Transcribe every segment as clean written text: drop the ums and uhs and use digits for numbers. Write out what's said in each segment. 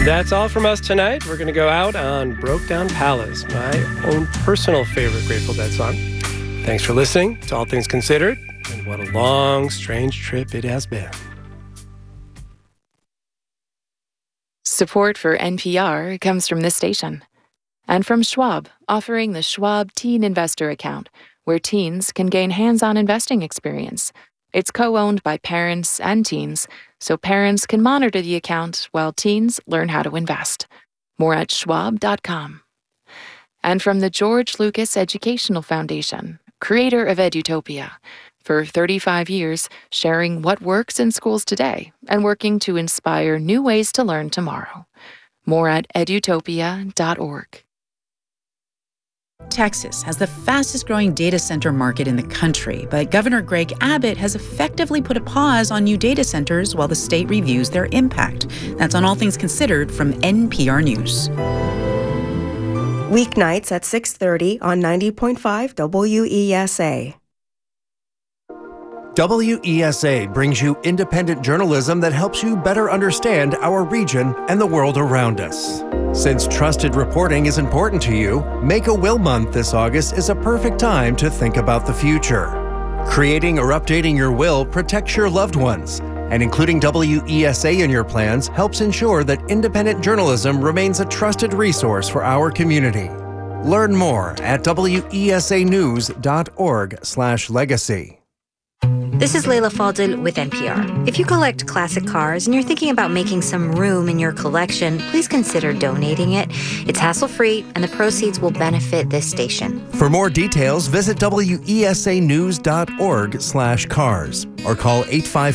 That's all from us tonight. We're going to go out on Broke Down Palace, my own personal favorite Grateful Dead song. Thanks for listening to All Things Considered, and what a long, strange trip it has been. Support for NPR comes from this station and from Schwab, offering the Schwab Teen Investor Account, where teens can gain hands-on investing experience. It's co-owned by parents and teens, so parents can monitor the account while teens learn how to invest. More at schwab.com. And from the George Lucas Educational Foundation, creator of Edutopia, for 35 years, sharing what works in schools today and working to inspire new ways to learn tomorrow. More at edutopia.org. Texas has the fastest growing data center market in the country, but Governor Greg Abbott has effectively put a pause on new data centers while the state reviews their impact. That's on All Things Considered from NPR News. Weeknights at 6:30 on 90.5 WESA. WESA brings you independent journalism that helps you better understand our region and the world around us. Since trusted reporting is important to you, Make a Will Month this August is a perfect time to think about the future. Creating or updating your will protects your loved ones, and including WESA in your plans helps ensure that independent journalism remains a trusted resource for our community. Learn more at wesanews.org/legacy. This is Leila Fadel with NPR. If you collect classic cars and you're thinking about making some room in your collection, please consider donating it. It's hassle-free, and the proceeds will benefit this station. For more details, visit wesanews.org/cars or call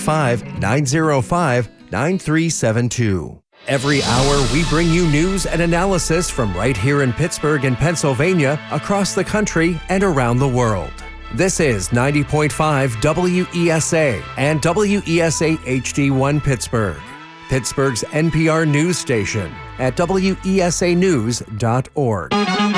855-905-9372. Every hour, we bring you news and analysis from right here in Pittsburgh and Pennsylvania, across the country, and around the world. This is 90.5 WESA and WESA HD1 Pittsburgh, Pittsburgh's NPR news station at wesanews.org.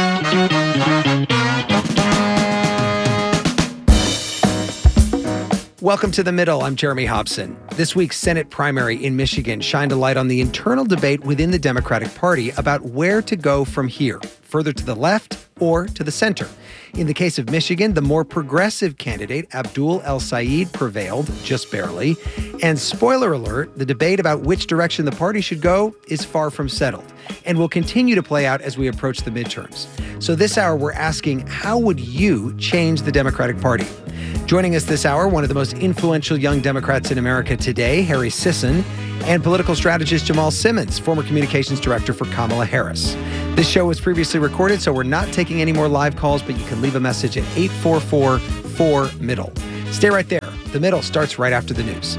Welcome to The Middle. I'm Jeremy Hobson. This week's Senate primary in Michigan shined a light on the internal debate within the Democratic Party about where to go from here, further to the left or to the center. In the case of Michigan, the more progressive candidate, Abdul El-Sayed, prevailed, just barely. And spoiler alert, the debate about which direction the party should go is far from settled and will continue to play out as we approach the midterms. So this hour, we're asking, how would you change the Democratic Party? Joining us this hour, one of the most influential young Democrats in America today, Harry Sisson, and political strategist Jamal Simmons, former communications director for Kamala Harris. This show was previously recorded, so we're not taking any more live calls, but you can leave a message at 844-4MIDDLE. Stay right there. The Middle starts right after the news.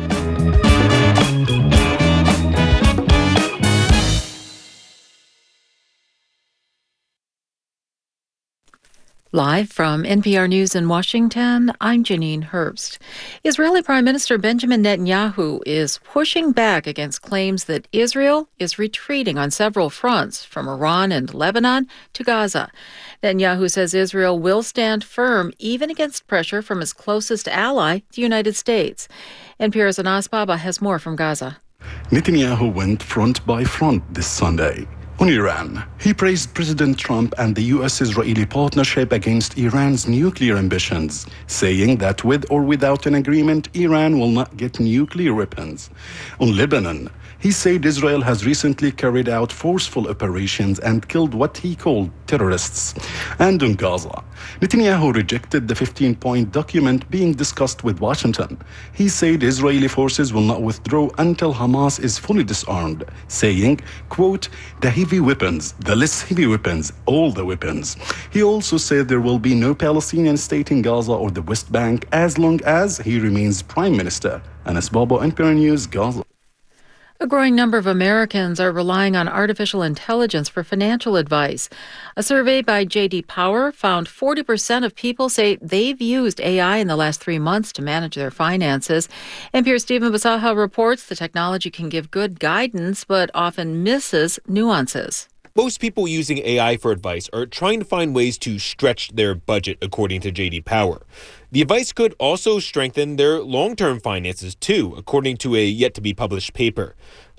Live from NPR News in Washington, I'm Janine Herbst. Israeli Prime Minister Benjamin Netanyahu is pushing back against claims that Israel is retreating on several fronts, from Iran and Lebanon to Gaza. Netanyahu says Israel will stand firm even against pressure from his closest ally, the United States. NPR's Anas Baba has more from Gaza. Netanyahu went front by front this Sunday. On Iran, he praised President Trump and the U.S.-Israeli partnership against Iran's nuclear ambitions, saying that with or without an agreement, Iran will not get nuclear weapons. On Lebanon, he said Israel has recently carried out forceful operations and killed what he called terrorists. And on Gaza, Netanyahu rejected the 15-point document being discussed with Washington. He said Israeli forces will not withdraw until Hamas is fully disarmed, saying, quote, the heavy weapons, the less heavy weapons, all the weapons. He also said there will be no Palestinian state in Gaza or the West Bank as long as he remains prime minister. Anas Baba, NPR News, Gaza. A growing number of Americans are relying on artificial intelligence for financial advice. A survey by J.D. Power found 40% of people say they've used AI in the last 3 months to manage their finances. NPR's Stephen Basaha reports the technology can give good guidance, but often misses nuances. Most people using AI for advice are trying to find ways to stretch their budget, according to J.D. Power. The advice could also strengthen their long-term finances, too, according to a yet-to-be-published paper.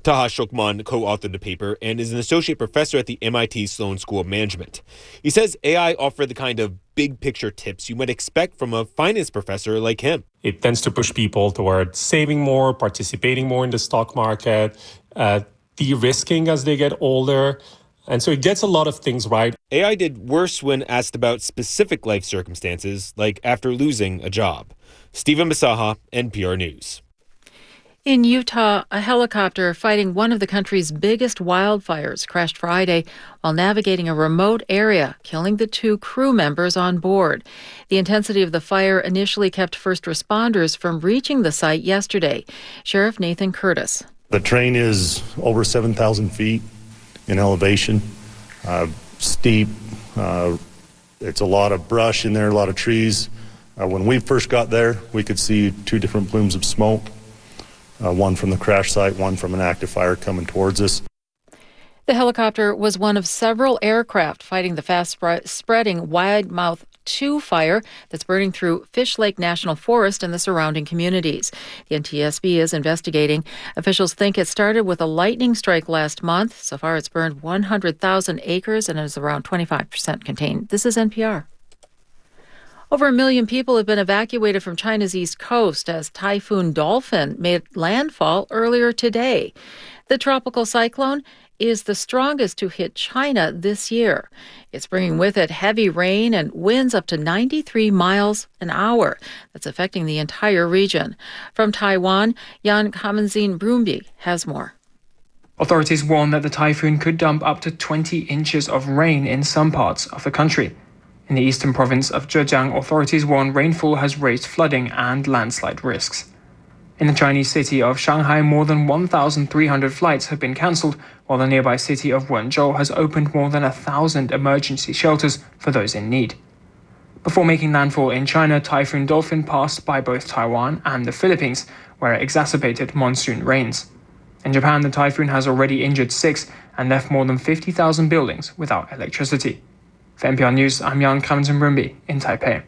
Taha Shokman co-authored the paper and is an associate professor at the MIT Sloan School of Management. He says AI offer the kind of big-picture tips you might expect from a finance professor like him. It tends to push people toward saving more, participating more in the stock market, de-risking as they get older. And so it gets a lot of things right. AI did worse when asked about specific life circumstances, like after losing a job. Stephen Masaha, NPR News. In Utah, a helicopter fighting one of the country's biggest wildfires crashed Friday while navigating a remote area, killing the 2 crew members on board. The intensity of the fire initially kept first responders from reaching the site yesterday. Sheriff Nathan Curtis. The terrain is over 7,000 feet in elevation, steep. It's a lot of brush in there, a lot of trees. When we first got there, we could see 2 different plumes of smoke. One from the crash site, one from an active fire coming towards us. The helicopter was one of several aircraft fighting the fast-spreading Wide-Mouth 2 fire that's burning through Fish Lake National Forest and the surrounding communities. The NTSB is investigating. Officials think it started with a lightning strike last month. So far, it's burned 100,000 acres and is around 25% contained. This is NPR. Over 1 million people have been evacuated from China's east coast as Typhoon Dolphin made landfall earlier today. The tropical cyclone is the strongest to hit China this year. It's bringing with it heavy rain and winds up to 93 miles an hour. That's affecting the entire region. From Taiwan, Jan Kamenzin Brumbi has more. Authorities warn that the typhoon could dump up to 20 inches of rain in some parts of the country. In the eastern province of Zhejiang, authorities warn rainfall has raised flooding and landslide risks. In the Chinese city of Shanghai, more than 1,300 flights have been cancelled, while the nearby city of Wenzhou has opened more than 1,000 emergency shelters for those in need. Before making landfall in China, Typhoon Dolphin passed by both Taiwan and the Philippines, where it exacerbated monsoon rains. In Japan, the typhoon has already injured 6 and left more than 50,000 buildings without electricity. For NPR News, I'm Jan Kamenzin Brumbi in Taipei.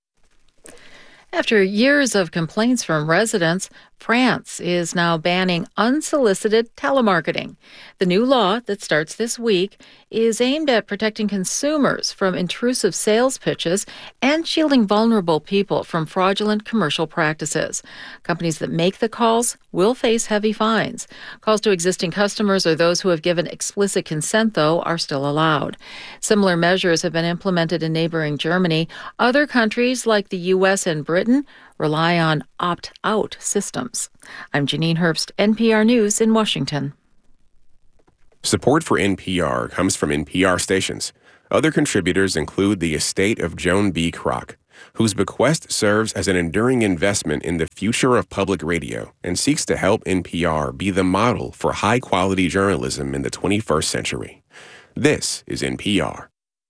After years of complaints from residents, France is now banning unsolicited telemarketing. The new law that starts this week is aimed at protecting consumers from intrusive sales pitches and shielding vulnerable people from fraudulent commercial practices. Companies that make the calls will face heavy fines. Calls to existing customers or those who have given explicit consent, though, are still allowed. Similar measures have been implemented in neighboring Germany. Other countries like the U.S. and Britain rely on opt-out systems. I'm Janine Herbst, NPR News in Washington. Support for NPR comes from NPR stations. Other contributors include the estate of Joan B. Kroc, whose bequest serves as an enduring investment in the future of public radio and seeks to help NPR be the model for high-quality journalism in the 21st century. This is NPR.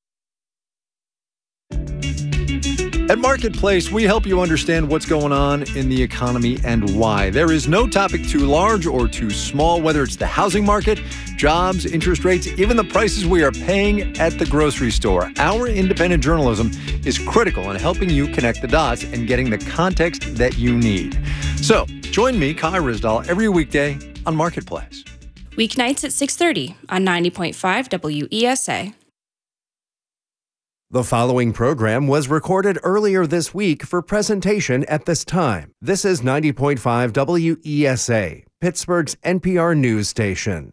At Marketplace, we help you understand what's going on in the economy and why. There is no topic too large or too small, whether it's the housing market, jobs, interest rates, even the prices we are paying at the grocery store. Our independent journalism is critical in helping you connect the dots and getting the context that you need. So, join me, Kai Ryssdal, every weekday on Marketplace. Weeknights at 6:30 on 90.5 WESA. The following program was recorded earlier this week for presentation at this time. This is 90.5 WESA, Pittsburgh's NPR news station.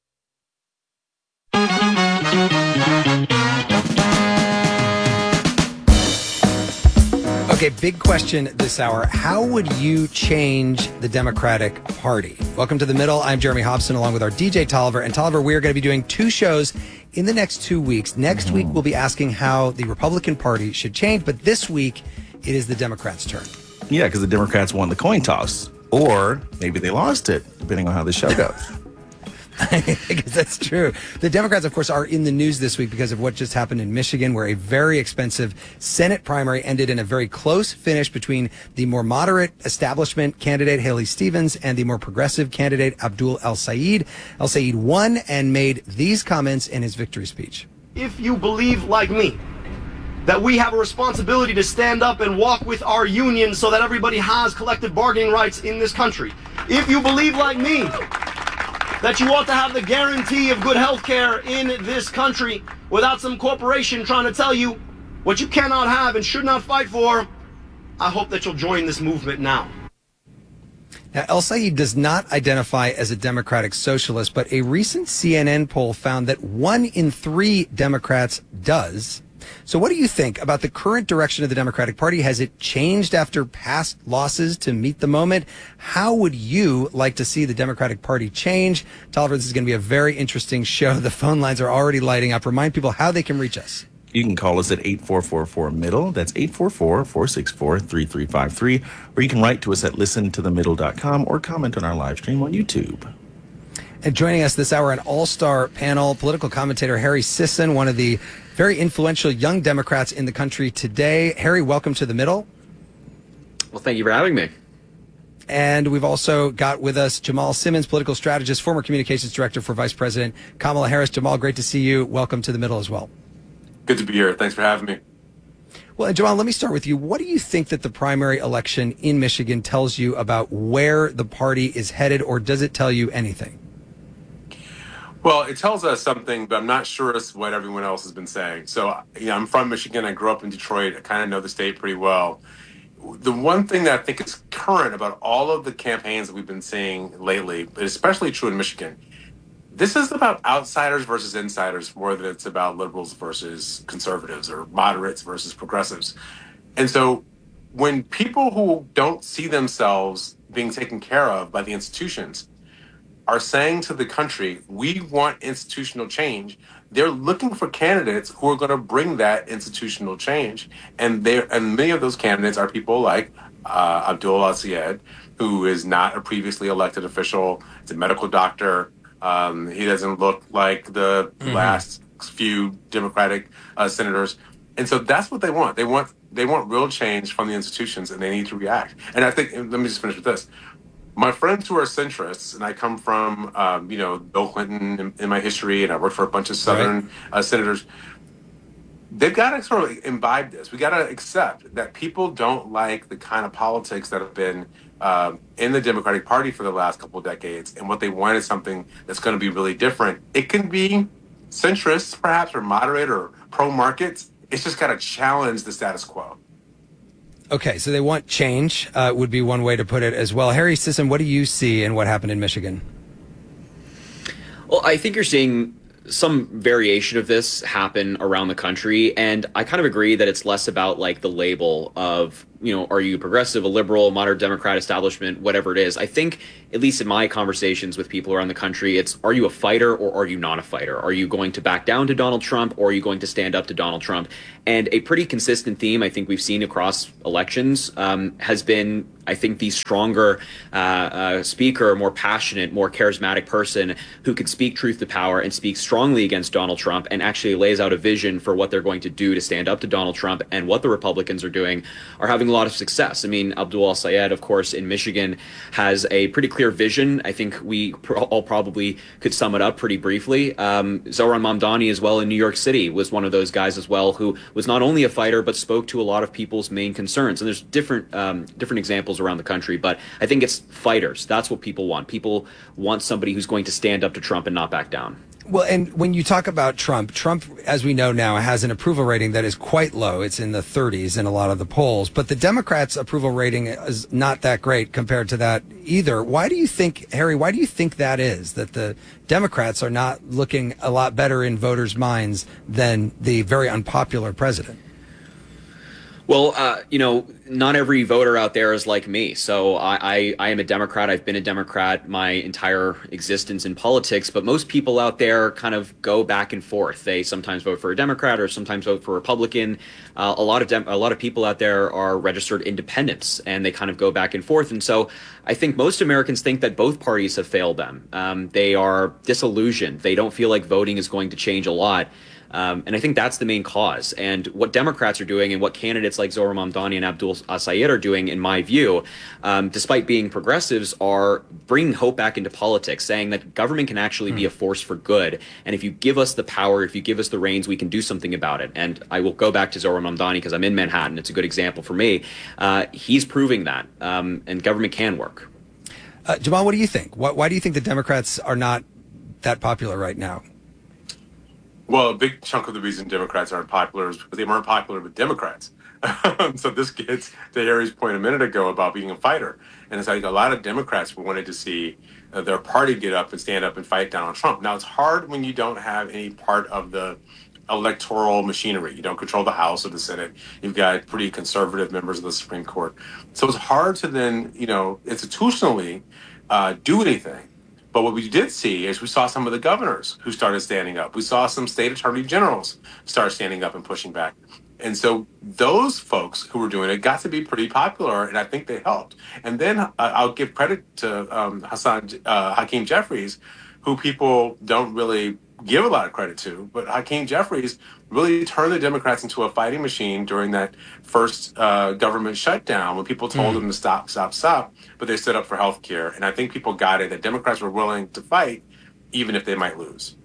Okay, big question this hour. How would you change the Democratic Party? Welcome to The Middle. I'm Jeremy Hobson, along with our DJ Tolliver. And Tolliver, we are going to be doing 2 shows in the next 2 weeks. Next week, we'll be asking how the Republican Party should change. But this week, it is the Democrats' turn. Yeah, because the Democrats won the coin toss. Or maybe they lost it, depending on how the show goes. I guess that's true. The Democrats, of course, are in the news this week because of what just happened in Michigan, where a very expensive Senate primary ended in a very close finish between the more moderate establishment candidate, Haley Stevens, and the more progressive candidate, Abdul El-Sayed. El-Sayed won and made these comments in his victory speech. If you believe, like me, that we have a responsibility to stand up and walk with our union so that everybody has collective bargaining rights in this country, if you believe, like me, that you ought to have the guarantee of good health care in this country without some corporation trying to tell you what you cannot have and should not fight for, I hope that you'll join this movement now. Now, El-Sayed does not identify as a Democratic socialist, but a recent CNN poll found that 1 in 3 Democrats does. So what do you think about the current direction of the Democratic Party? Has it changed after past losses to meet the moment? How would you like to see the Democratic Party change? Tolliver, this is going to be a very interesting show. The phone lines are already lighting up. Remind people how they can reach us. You can call us at 8444-MIDDLE. That's 844-464-3353. Or you can write to us at listentothemiddle.com or comment on our live stream on YouTube. And joining us this hour, an all-star panel, political commentator Harry Sisson, one of the very influential young Democrats in the country today. Harry, welcome to The Middle. Well, thank you for having me. And we've also got with us Jamal Simmons, political strategist, former communications director for Vice President Kamala Harris. Jamal, great to see you. Welcome to The Middle as well. Good to be here. Thanks for having me. Well, Jamal, let me start with you. What do you think that the primary election in Michigan tells you about where the party is headed, or does it tell you anything? Well, it tells us something, but I'm not sure it's what everyone else has been saying. So, I'm from Michigan. I grew up in Detroit. I kind of know the state pretty well. The one thing that I think is current about all of the campaigns that we've been seeing lately, but especially true in Michigan, this is about outsiders versus insiders more than it's about liberals versus conservatives or moderates versus progressives. And so when people who don't see themselves being taken care of by the institutions are saying to the country, we want institutional change, they're looking for candidates who are going to bring that institutional change. And many of those candidates are people like Abdul El-Sayed, who is not a previously elected official. He's a medical doctor. He doesn't look like the last few Democratic senators. And so that's what they want. They want real change from the institutions, and they need to react. And I think, let me just finish with this. My friends who are centrists, and I come from, Bill Clinton in my history, and I worked for a bunch of Southern senators, they've got to sort of imbibe this. We got to accept that people don't like the kind of politics that have been in the Democratic Party for the last couple of decades, and what they want is something that's going to be really different. It can be centrist, perhaps, or moderate, or pro-markets. It's just got to challenge the status quo. Okay, so they want change, would be one way to put it as well. Harry Sisson, what do you see in what happened in Michigan? Well, I think you're seeing some variation of this happen around the country, and I kind of agree that it's less about like the label of, are you progressive, a liberal, moderate Democrat, establishment, whatever it is. I think, at least in my conversations with people around the country, it's, are you a fighter or are you not a fighter? Are you going to back down to Donald Trump or are you going to stand up to Donald Trump? And a pretty consistent theme I think we've seen across elections has been, I think, the stronger speaker, more passionate, more charismatic person who can speak truth to power and speak strongly against Donald Trump and actually lays out a vision for what they're going to do to stand up to Donald Trump, and what the Republicans are doing are having a lot of success. I mean, Abdul El-Sayed, of course, in Michigan has a pretty clear vision. I think we all probably could sum it up pretty briefly. Zohran Mamdani as well in New York City was one of those guys as well who was not only a fighter but spoke to a lot of people's main concerns. And there's different examples around the country, but I think it's fighters. That's what people want. People want somebody who's going to stand up to Trump and not back down. Well, and when you talk about Trump, as we know now, has an approval rating that is quite low. It's in the 30s in a lot of the polls, but the Democrats' approval rating is not that great compared to that either. Why do you think, Harry, that is, that the Democrats are not looking a lot better in voters' minds than the very unpopular president? Well, not every voter out there is like me. So I am a Democrat. I've been a Democrat my entire existence in politics. But most people out there kind of go back and forth. They sometimes vote for a Democrat or sometimes vote for a Republican. A lot of people out there are registered independents, and they kind of go back and forth. And so I think most Americans think that both parties have failed them. They are disillusioned. They don't feel like voting is going to change a lot. And I think that's the main cause. And what Democrats are doing and what candidates like Zohran Mamdani and Abdul El-Sayed are doing, in my view, despite being progressives, are bringing hope back into politics, saying that government can actually be a force for good. And if you give us the power, if you give us the reins, we can do something about it. And I will go back to Zohran Mamdani because I'm in Manhattan. It's a good example for me. He's proving that, and government can work. Jamal, what do you think? Why do you think the Democrats are not that popular right now? Well, a big chunk of the reason Democrats aren't popular is because they weren't popular with Democrats. So this gets to Harry's point a minute ago about being a fighter. And it's like a lot of Democrats wanted to see their party get up and stand up and fight Donald Trump. Now, it's hard when you don't have any part of the electoral machinery. You don't control the House or the Senate. You've got pretty conservative members of the Supreme Court. So it's hard to then, institutionally do anything. But what we did see is we saw some of the governors who started standing up. We saw some state attorney generals start standing up and pushing back. And so those folks who were doing it got to be pretty popular, and I think they helped. And then I'll give credit to Hakeem Jeffries, who people don't really give a lot of credit to. But Hakeem Jeffries really turned the Democrats into a fighting machine during that first government shutdown when people told them to stop. But they stood up for health care. And I think people got it that Democrats were willing to fight even if they might lose.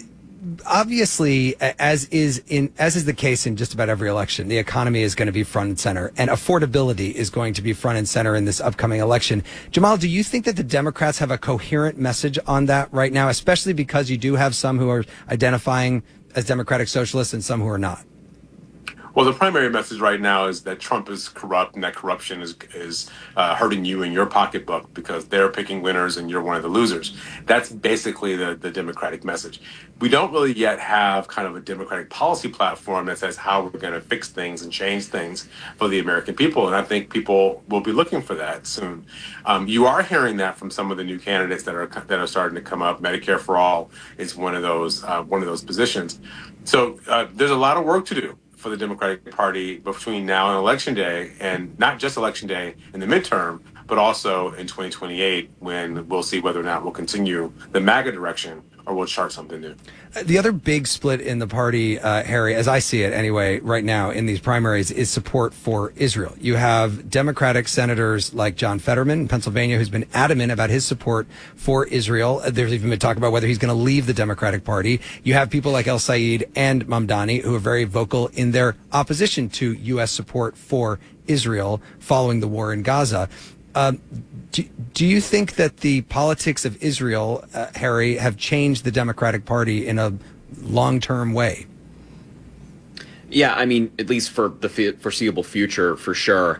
Obviously, as is the case in just about every election, the economy is going to be front and center, and affordability is going to be front and center in this upcoming election. Jamal, do you think that the Democrats have a coherent message on that right now, especially because you do have some who are identifying as democratic socialists and some who are not? Well, the primary message right now is that Trump is corrupt and that corruption is hurting you in your pocketbook because they're picking winners and you're one of the losers. That's basically the Democratic message. We don't really yet have kind of a Democratic policy platform that says how we're going to fix things and change things for the American people. And I think people will be looking for that soon. You are hearing that from some of the new candidates that are starting to come up. Medicare for All is one of those positions. So there's a lot of work to do for the Democratic Party between now and Election Day, and not just Election Day in the midterm, but also in 2028 when we'll see whether or not we'll continue the MAGA direction or we'll chart something new. The other big split in the party, Harry, as I see it anyway, right now in these primaries, is support for Israel. You have Democratic senators like John Fetterman in Pennsylvania, who's been adamant about his support for Israel. There's even been talk about whether he's going to leave the Democratic Party. You have people like El Said and Mamdani, who are very vocal in their opposition to U.S. support for Israel following the war in Gaza. Do you think that the politics of Israel, Harry, have changed the Democratic Party in a long-term way? Yeah, I mean, at least for the foreseeable future, for sure.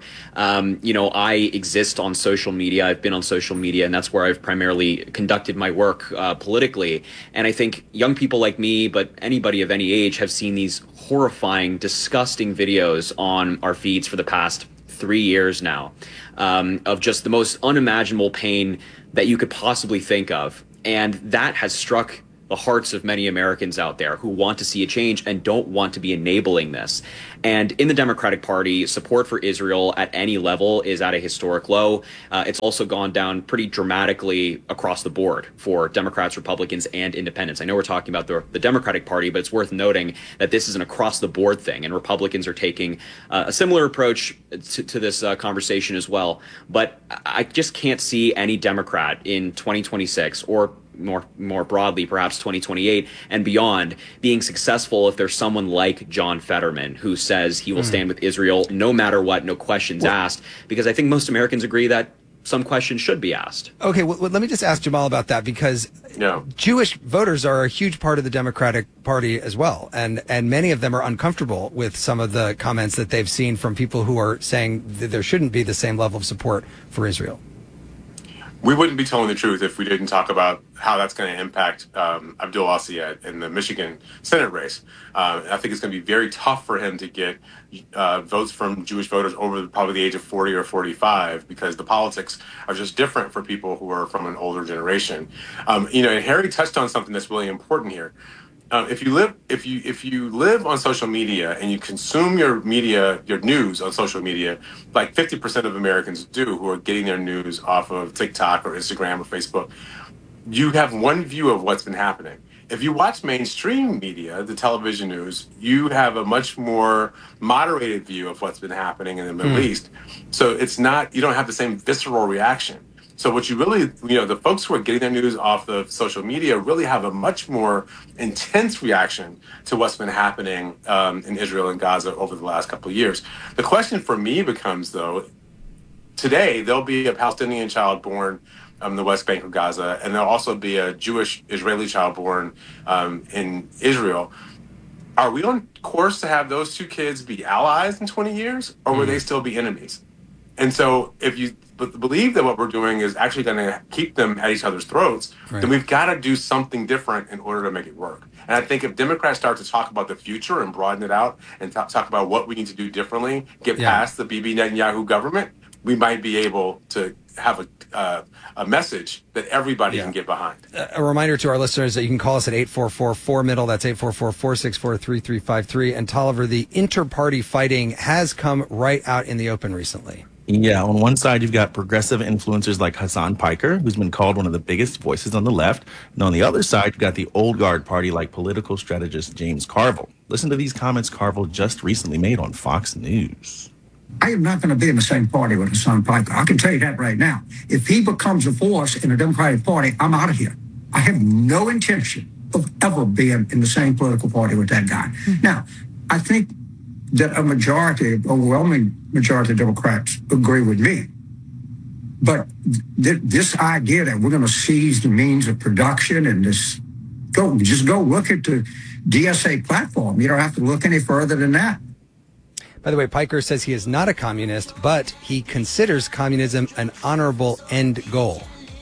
I exist on social media. I've been on social media, and that's where I've primarily conducted my work politically. And I think young people like me, but anybody of any age, have seen these horrifying, disgusting videos on our feeds for the past 3 years now, of just the most unimaginable pain that you could possibly think of. And that has struck the hearts of many Americans out there who want to see a change and don't want to be enabling this. And in the Democratic Party, support for Israel at any level is at a historic low. It's also gone down pretty dramatically across the board for Democrats, Republicans, and independents. I know we're talking about the Democratic Party, but it's worth noting that this is an across-the-board thing, and Republicans are taking a similar approach to this conversation as well. But I just can't see any Democrat in 2026 or more broadly, perhaps 2028 and beyond, being successful if there's someone like John Fetterman who says he will stand with Israel no matter what, no questions asked, because I think most Americans agree that some questions should be asked. Okay, well, let me just ask Jamal about that, because Jewish voters are a huge part of the Democratic Party as well, and many of them are uncomfortable with some of the comments that they've seen from people who are saying that there shouldn't be the same level of support for Israel. We wouldn't be telling the truth if we didn't talk about how that's going to impact Abdul Al-Sayed in the Michigan Senate race. I think it's going to be very tough for him to get votes from Jewish voters over probably the age of 40 or 45, because the politics are just different for people who are from an older generation. And Harry touched on something that's really important here. If you live on social media and you consume your news on social media, like 50% of Americans do, who are getting their news off of TikTok or Instagram or Facebook, you have one view of what's been happening. If you watch mainstream media, the television news, you have a much more moderated view of what's been happening in the Middle East. So you don't have the same visceral reaction. So what you really, the folks who are getting their news off of social media really have a much more intense reaction to what's been happening in Israel and Gaza over the last couple of years. The question for me becomes, though, today there'll be a Palestinian child born the West Bank of Gaza, and there'll also be a Jewish Israeli child born in Israel. Are we on course to have those two kids be allies in 20 years, or will they still be enemies? And so if you believe that what we're doing is actually going to keep them at each other's throats, then we've got to do something different in order to make it work. And I think if Democrats start to talk about the future and broaden it out and talk about what we need to do differently, get past the Bibi Netanyahu government, we might be able to have a message that everybody can get behind. A reminder to our listeners that you can call us at 844-4MIDDLE. That's 844-464-3353. And Tolliver, the inter-party fighting has come right out in the open recently. Yeah, on one side, you've got progressive influencers like Hassan Piker, who's been called one of the biggest voices on the left. And on the other side, you've got the old guard party like political strategist James Carville. Listen to these comments Carville just recently made on Fox News. I am not going to be in the same party with Hassan Piker. I can tell you that right now. If he becomes a force in the Democratic Party, I'm out of here. I have no intention of ever being in the same political party with that guy. Now, I think that overwhelming majority of Democrats agree with me. But this idea that we're going to seize the means of production and just go look at the DSA platform. You don't have to look any further than that. By the way, Piker says he is not a communist, but he considers communism an honorable end goal.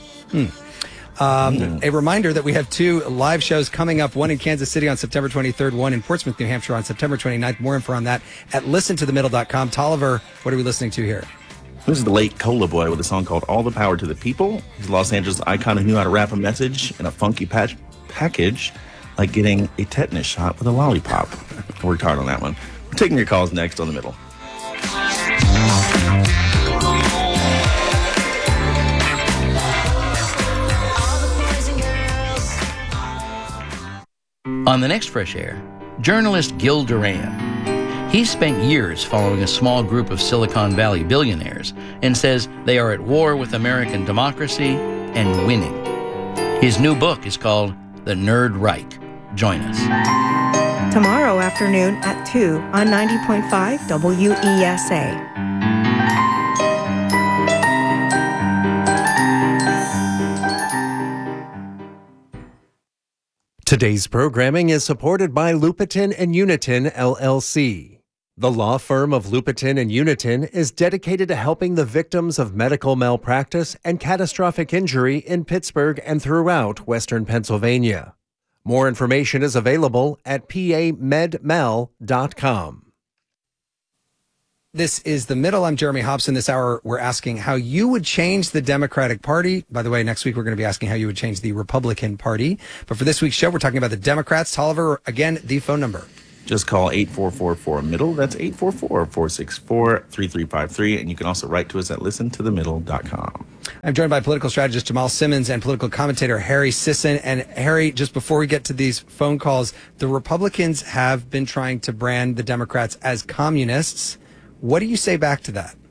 A reminder that we have 2 live shows coming up, one in Kansas City on September 23rd, one in Portsmouth, New Hampshire on September 29th. More info on that at listentothemiddle.com. Tolliver, what are we listening to here? This is the late Cola Boy with a song called All the Power to the People. He's a Los Angeles icon who knew how to wrap a message in a funky package, like getting a tetanus shot with a lollipop. I worked hard on that one. We're taking your calls next on The Middle. On the next Fresh Air, journalist Gil Duran. He spent years following a small group of Silicon Valley billionaires and says they are at war with American democracy and winning. His new book is called The Nerd Reich. Join us. Tomorrow afternoon at 2 on 90.5 WESA. Today's programming is supported by Lupitin and Unitin, LLC. The law firm of Lupitin and Unitin is dedicated to helping the victims of medical malpractice and catastrophic injury in Pittsburgh and throughout Western Pennsylvania. More information is available at pamedmal.com. This is The Middle. I'm Jeremy Hobson. This hour, we're asking how you would change the Democratic Party. By the way, next week, we're going to be asking how you would change the Republican Party. But for this week's show, we're talking about the Democrats. Tolliver, again, the phone number. Just call 844-4MIDDLE. That's 844-464-3353. And you can also write to us at listentothemiddle.com. I'm joined by political strategist Jamal Simmons and political commentator Harry Sisson. And Harry, just before we get to these phone calls, the Republicans have been trying to brand the Democrats as communists. What do you say back to that?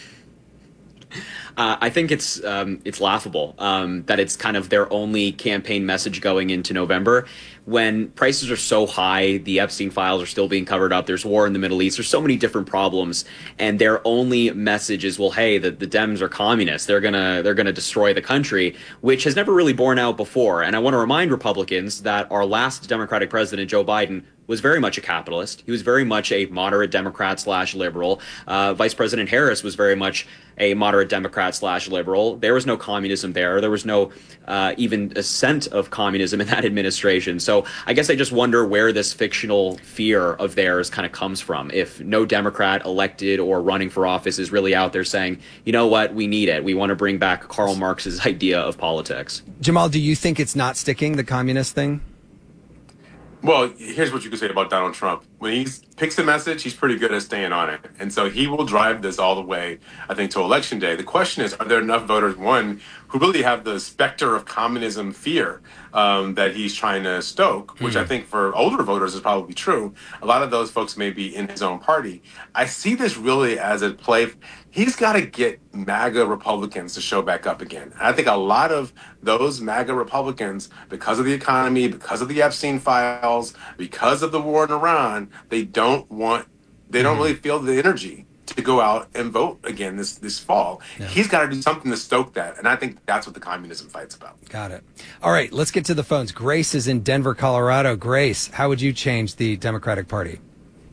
I think it's laughable that it's kind of their only campaign message going into November. When prices are so high, the Epstein files are still being covered up, there's war in the Middle East, there's so many different problems, and their only message is, well, hey, the Dems are communists, they're gonna destroy the country, which has never really borne out before. And I want to remind Republicans that our last Democratic president, Joe Biden, was very much a capitalist. He was very much a moderate Democrat / liberal. Vice President Harris was very much a moderate Democrat / liberal. There was no communism there. There was no even a scent of communism in that administration. So I guess I just wonder where this fictional fear of theirs kind of comes from. If no Democrat elected or running for office is really out there saying, you know what, we need it. We want to bring back Karl Marx's idea of politics. Jamal, do you think it's not sticking, the communist thing? Well, here's what you can say about Donald Trump. When he picks a message, he's pretty good at staying on it. And so he will drive this all the way, I think, to Election Day. The question is, are there enough voters, one, who really have the specter of communism fear that he's trying to stoke, which I think for older voters is probably true. A lot of those folks may be in his own party. I see this really as a play. He's got to get MAGA Republicans to show back up again. And I think a lot of those MAGA Republicans, because of the economy, because of the Epstein files, because of the war in Iran, they don't really feel the energy to go out and vote again this fall. Yeah. He's got to do something to stoke that, and I think that's what the communism fight's about. Got it. All right, let's get to the phones. Grace is in Denver, Colorado. Grace, how would you change the Democratic Party?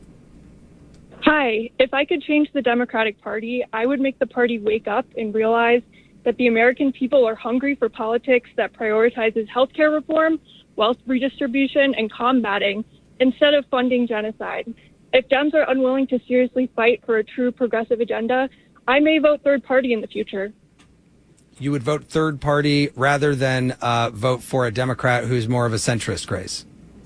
Hi. If I could change the Democratic Party, I would make the party wake up and realize that the American people are hungry for politics that prioritizes healthcare reform, wealth redistribution, and combating instead of funding genocide. If Dems are unwilling to seriously fight for a true progressive agenda, I may vote third party in the future. You would vote third party rather than vote for a Democrat who's more of a centrist, Grace?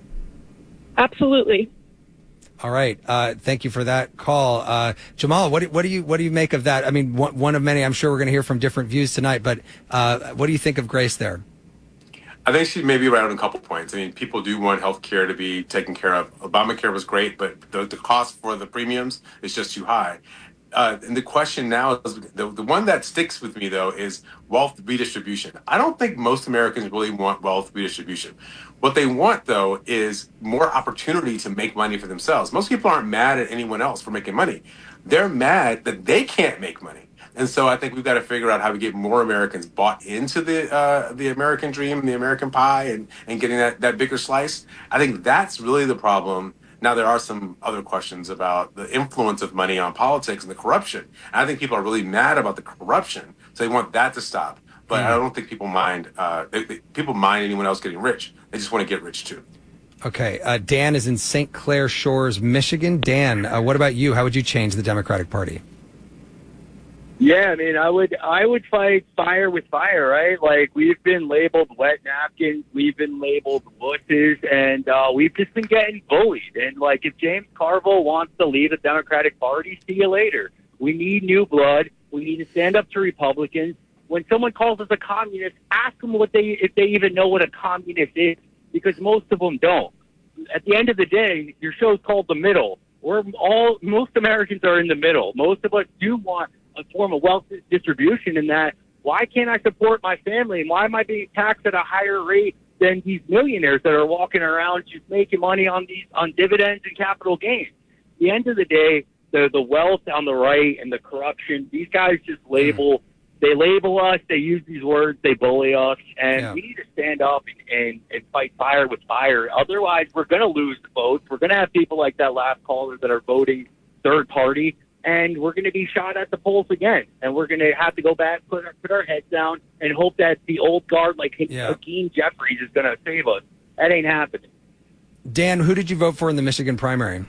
Absolutely. All right. Thank you for that call. Jamal, what do you make of that? I mean, one of many, I'm sure we're going to hear from different views tonight, but what do you think of Grace there? I think she may be right on a couple points. I mean, people do want health care to be taken care of. Obamacare was great, but the cost for the premiums is just too high. And the question now is, the one that sticks with me, though, is wealth redistribution. I don't think most Americans really want wealth redistribution. What they want, though, is more opportunity to make money for themselves. Most people aren't mad at anyone else for making money. They're mad that they can't make money. And so I think we've got to figure out how we get more Americans bought into the American dream and the American pie and getting that bigger slice. I think that's really the problem. Now, there are some other questions about the influence of money on politics and the corruption. And I think people are really mad about the corruption, so they want that to stop. But I don't think people mind. People mind anyone else getting rich. They just want to get rich too. Okay. Dan is in St. Clair Shores, Michigan. Dan, what about you? How would you change the Democratic Party? Yeah, I mean, I would fight fire with fire, right? Like, we've been labeled wet napkins, we've been labeled wusses, and we've just been getting bullied. And, like, if James Carville wants to leave the Democratic Party, see you later. We need new blood. We need to stand up to Republicans. When someone calls us a communist, ask them if they even know what a communist is, because most of them don't. At the end of the day, your show's called The Middle. Most Americans are in the middle. Most of us do want a form of wealth distribution, in that why can't I support my family, and why am I being taxed at a higher rate than these millionaires that are walking around just making money on dividends and capital gains? At the end of the day, the wealth on the right and the corruption, these guys just label us, they use these words, they bully us, and we need to stand up and fight fire with fire. Otherwise, we're going to lose the votes. We're going to have people like that last caller that are voting third party, and we're going to be shot at the polls again. And we're going to have to go back, put our heads down, and hope that the old guard like Hakeem Jeffries is going to save us. That ain't happening. Dan, who did you vote for in the Michigan primary?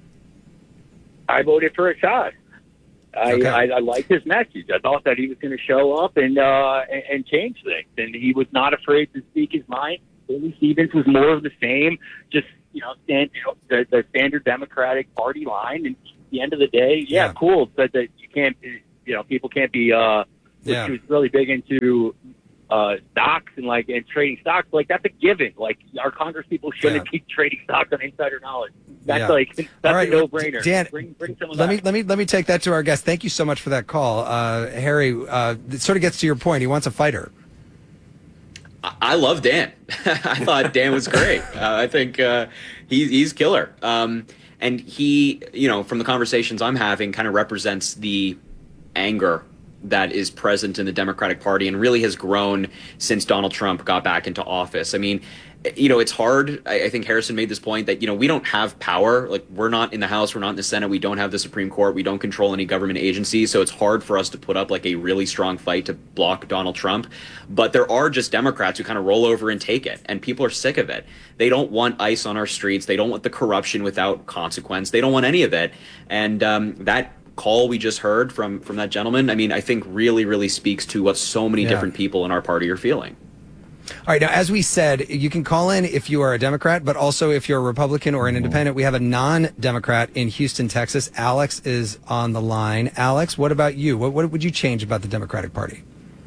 I voted for Assad. I liked his message. I thought that he was going to show up and change things, and he was not afraid to speak his mind. Amy Stevens was more of the same, just the standard Democratic Party line. And at the end of the day, cool, but that you can't, people can't be. She was really big into stocks and trading stocks. Like, that's a given. Like, our Congress people shouldn't be trading stocks on insider knowledge. That's that's a no-brainer. Dan, bring some of that. Let me take that to our guest. Thank you so much for that call, Harry. It sort of gets to your point. He wants a fighter. I love Dan. I thought Dan was great. I think he's killer. And he, from the conversations I'm having, kind of represents the anger that is present in the Democratic Party and really has grown since Donald Trump got back into office. I mean, it's hard. I think Harrison made this point that, we don't have power. Like, we're not in the House, we're not in the Senate, we don't have the Supreme Court, we don't control any government agencies. So it's hard for us to put up like a really strong fight to block Donald Trump. But there are just Democrats who kind of roll over and take it, and people are sick of it. They don't want ICE on our streets. They don't want the corruption without consequence. They don't want any of it. And that call we just heard from that gentleman, I mean, I think really, really speaks to what so many different people in our party are feeling. All right. Now, as we said, you can call in if you are a Democrat, but also if you're a Republican or an independent. We have a non-Democrat in Houston, Texas. Alex is on the line. Alex, what about you? What would you change about the Democratic Party?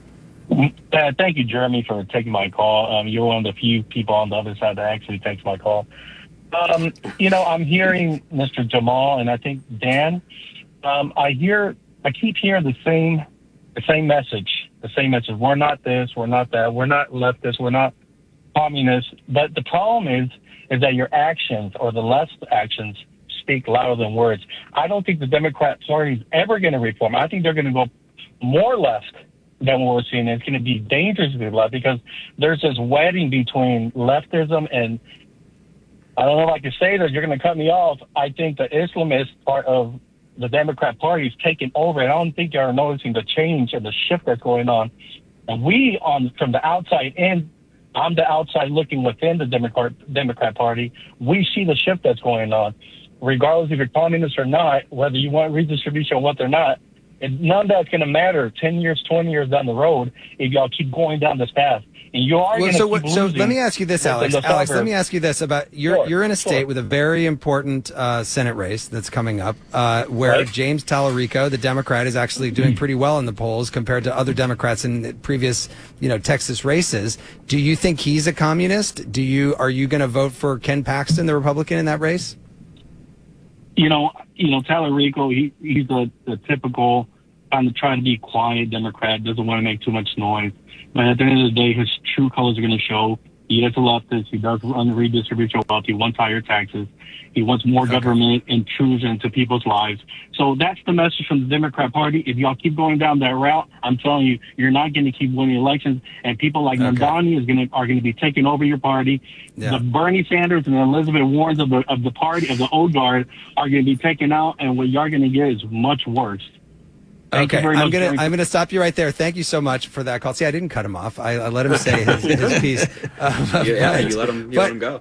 Thank you, Jeremy, for taking my call. You're one of the few people on the other side that actually takes my call. I'm hearing Mr. Jamal, and I think Dan. I keep hearing the same message. The same message. We're not this. We're not that. We're not leftist. We're not communist. But the problem is that your actions, or the left's actions, speak louder than words. I don't think the Democrat Party is ever going to reform. I think they're going to go more left than what we're seeing. It's going to be dangerously left because there's this wedding between leftism and, I don't know if I can say this, you're going to cut me off. I think the Islamist part of the Democrat Party is taking over. And I don't think you're noticing the change and the shift that's going on. And we, from the outside in, I'm the outside looking within the Democrat Party, we see the shift that's going on. Regardless if you're communist or not, whether you want redistribution or what they're not, none of that's going to matter 10 years, 20 years down the road if y'all keep going down this path. And you are going to keep losing. So let me ask you this, Alex. Alex, let me ask you this about you're in a state with a very important Senate race that's coming up, where James Tallarico, the Democrat, is actually doing pretty well in the polls compared to other Democrats in previous, Texas races. Do you think he's a communist? Are you going to vote for Ken Paxton, the Republican, in that race? Tallarico, he's the typical kind of trying to be quiet Democrat, doesn't want to make too much noise. But at the end of the day, his true colors are going to show. He is a leftist. He does want the redistribution of wealth. He wants higher taxes. He wants more government intrusion into people's lives. So that's the message from the Democrat Party. If y'all keep going down that route, I'm telling you, you're not going to keep winning elections. And people like Mamdani are going to be taking over your party. Yeah. The Bernie Sanders and the Elizabeth Warrens of the party, of the old guard, are going to be taken out. And what y'all going to get is much worse. Okay, I'm gonna stop you right there. Thank you so much for that call. See, I didn't cut him off. I let him say his piece. You let him go.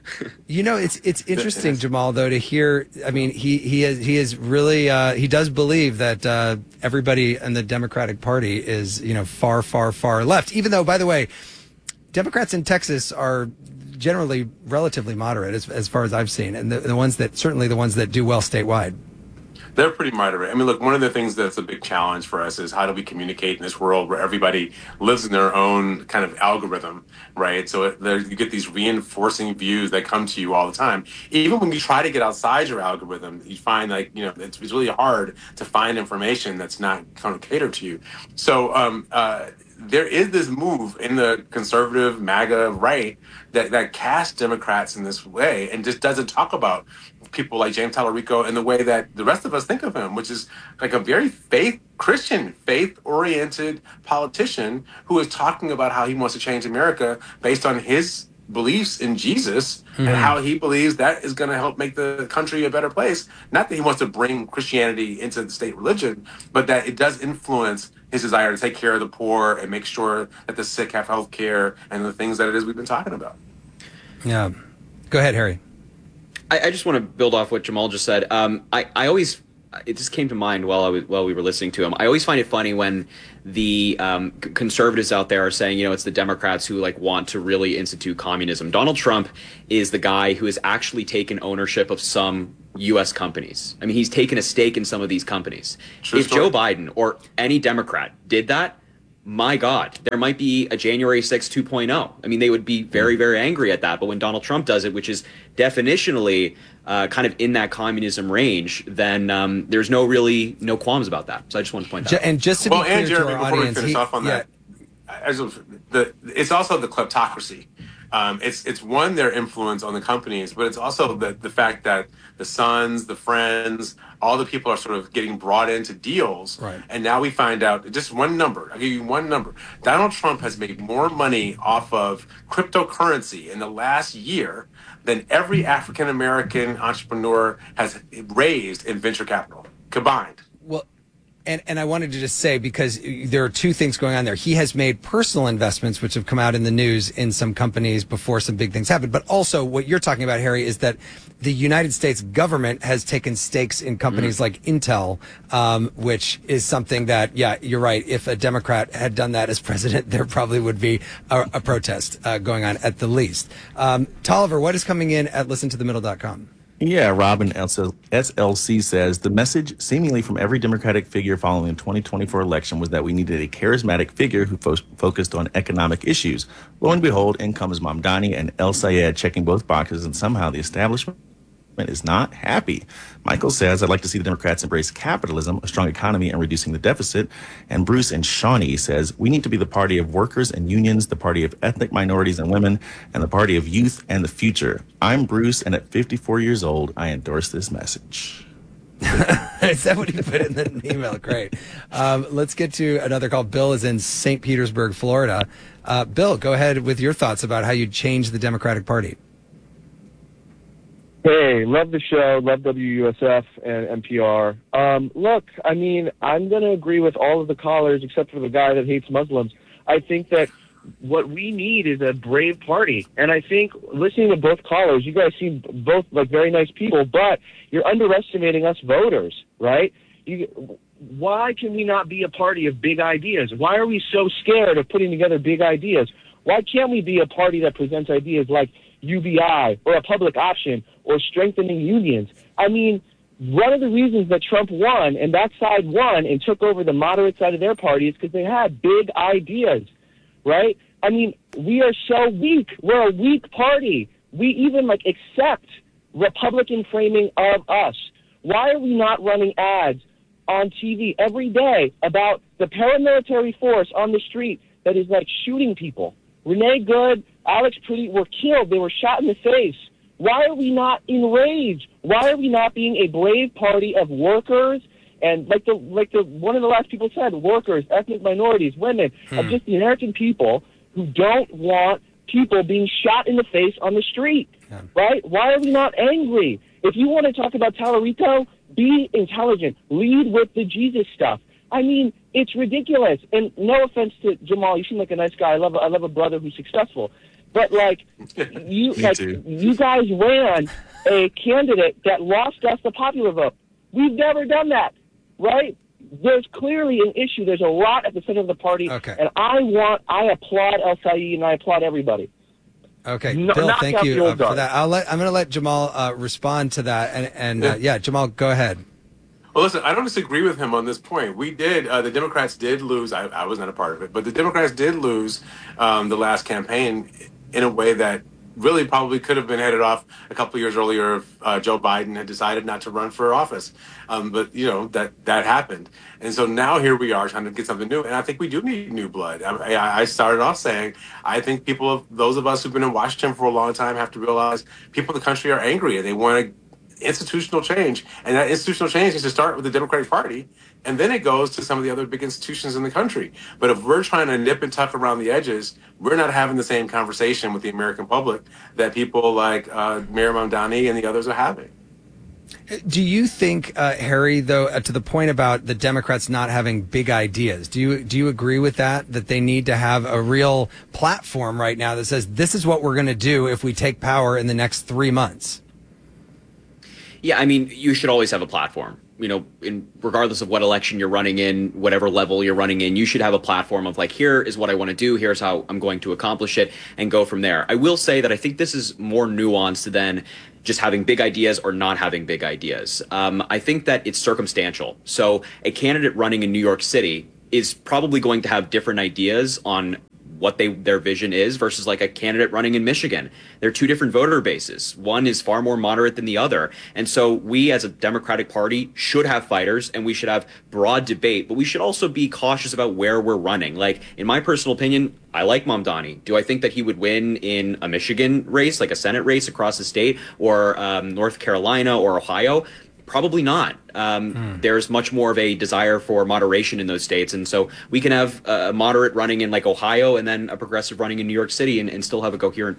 It's interesting, Jamal, though, to hear. I mean, he is really he does believe that everybody in the Democratic Party is far, far, far left. Even though, by the way, Democrats in Texas are generally relatively moderate as far as I've seen, and the ones that do well statewide. They're pretty moderate. I mean, look, one of the things that's a big challenge for us is how do we communicate in this world where everybody lives in their own kind of algorithm, right? So you get these reinforcing views that come to you all the time. Even when you try to get outside your algorithm, you find it's really hard to find information that's not kind of catered to you. So there is this move in the conservative MAGA right that casts Democrats in this way and just doesn't talk about people like James Tallarico in the way that the rest of us think of him, which is like a very Christian, faith-oriented politician who is talking about how he wants to change America based on his beliefs in Jesus and how he believes that is going to help make the country a better place. Not that he wants to bring Christianity into the state religion, but that it does influence his desire to take care of the poor and make sure that the sick have health care and the things that it is we've been talking about. Yeah. Go ahead, Harry. I just want to build off what Jamal just said. It just came to mind while we were listening to him. I always find it funny when the conservatives out there are saying, it's the Democrats who want to really institute communism. Donald Trump is the guy who has actually taken ownership of some U.S. companies. I mean, he's taken a stake in some of these companies. If Joe Biden or any Democrat did that, my God, there might be a January 6th 2.0. I mean, they would be very, very angry at that. But when Donald Trump does it, which is definitionally kind of in that communism range, then there's no qualms about that. So I just want to point that out. And just to be clear Jeremy, to our before audience, we finish off on that, it's also the kleptocracy. It's one, their influence on the companies, but it's also the fact that the sons, the friends, all the people are sort of getting brought into deals. Right. And now we find out just one number. I'll give you one number. Donald Trump has made more money off of cryptocurrency in the last year than every African-American entrepreneur has raised in venture capital combined. Well, and I wanted to just say, because there are two things going on there. He has made personal investments, which have come out in the news in some companies before some big things happened. But also what you're talking about, Harry, is that the United States government has taken stakes in companies like Intel, which is something that, you're right. If a Democrat had done that as president, there probably would be a protest going on at the least. Tolliver, what is coming in at listentothemiddle.com? Yeah, Robin SLC says the message seemingly from every Democratic figure following the 2024 election was that we needed a charismatic figure who focused on economic issues. Lo and behold, in comes Mamdani and El Sayed checking both boxes, and somehow the establishment is not happy. Michael says, I'd like to see the Democrats embrace capitalism, a strong economy, and reducing the deficit. And Bruce and Shawnee says, we need to be the party of workers and unions, the party of ethnic minorities and women, and the party of youth and the future. I'm Bruce, and at 54 years old, I endorse this message. Is that what he put in the email? Great. Let's get to another call. Bill is in St. Petersburg, Florida. Bill, go ahead with your thoughts about how you change the Democratic Party. Hey, love the show, love WUSF and NPR. Look, I mean, I'm going to agree with all of the callers except for the guy that hates Muslims. I think that what we need is a brave party. And I think listening to both callers, you guys seem both like very nice people, but you're underestimating us voters, right? Why can we not be a party of big ideas? Why are we so scared of putting together big ideas? Why can't we be a party that presents ideas like UBI or a public option or strengthening unions? I mean, one of the reasons that Trump won and that side won and took over the moderate side of their party is because they had big ideas, right? I mean, we are so weak. We're a weak party. We even accept Republican framing of us. Why are we not running ads on TV every day about the paramilitary force on the street that is shooting people? Renee Good, Alex Pretty were killed. They were shot in the face. Why are we not enraged? Why are we not being a brave party of workers and like the one of the last people said, workers, ethnic minorities, women, of just the American people who don't want people being shot in the face on the street, right? Why are we not angry? If you want to talk about Tallarito, be intelligent. Lead with the Jesus stuff. I mean, it's ridiculous. And no offense to Jamal, you seem like a nice guy. I love a brother who's successful. But you guys ran a candidate that lost us the popular vote. We've never done that, right? There's clearly an issue. There's a lot at the center of the party, and I applaud El Sayed and I applaud everybody. Okay, Bill, thank you for that. I'm going to let Jamal respond to that, and yeah, Jamal, go ahead. Well, listen, I don't disagree with him on this point. We did, the Democrats did lose. I was not a part of it, but the Democrats did lose the last campaign in a way that really probably could have been headed off a couple of years earlier if Joe Biden had decided not to run for office. But, that happened. And so now here we are trying to get something new. And I think we do need new blood. I started off saying, I think those of us who've been in Washington for a long time have to realize people in the country are angry and they want institutional change. And that institutional change needs to start with the Democratic Party. And then it goes to some of the other big institutions in the country. But if we're trying to nip and tuck around the edges, we're not having the same conversation with the American public that people like Mayor Mamdani and the others are having. Do you think, Harry, though, to the point about the Democrats not having big ideas, do you agree with that they need to have a real platform right now that says this is what we're going to do if we take power in the next 3 months? Yeah, I mean, you should always have a platform. Regardless of what election you're running in, whatever level you're running in, you should have a platform of here is what I want to do, here's how I'm going to accomplish it, and go from there. I will say that I think this is more nuanced than just having big ideas or not having big ideas. I think that it's circumstantial. So a candidate running in New York City is probably going to have different ideas on what their vision is versus a candidate running in Michigan. They're two different voter bases. One is far more moderate than the other. And so we as a Democratic Party should have fighters and we should have broad debate, but we should also be cautious about where we're running. In my personal opinion, I like Mamdani. Do I think that he would win in a Michigan race, a Senate race across the state, or North Carolina or Ohio? Probably not. There's much more of a desire for moderation in those states. And so we can have a moderate running in Ohio and then a progressive running in New York City and still have a coherent